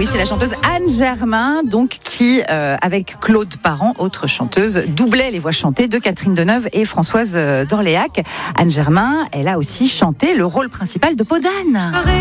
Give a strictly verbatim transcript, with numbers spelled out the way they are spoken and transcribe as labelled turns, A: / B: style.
A: oui, c'est la chanteuse Anne Germain, donc qui, euh, avec Claude Parent, autre chanteuse, doublait les voix chantées de Catherine Deneuve et Françoise d'Orléac. Anne Germain, elle a aussi chanté le rôle principal de Peau d'âne.